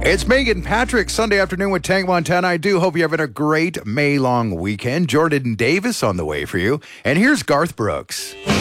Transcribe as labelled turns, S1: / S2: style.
S1: It's Megan Patrick, Sunday afternoon with Tank Montana. I do hope you're having a great May-long weekend. Jordan Davis on the way for you. And here's Garth Brooks.